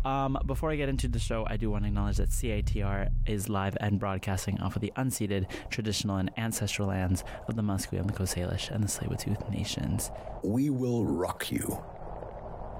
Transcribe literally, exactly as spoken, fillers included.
Um, before I get into the show, I do want to acknowledge that C I T R is live and broadcasting off of the unceded, traditional, and ancestral lands of the Musqueam, the Coast Salish, and the Tsleil-Waututh nations. We will rock you.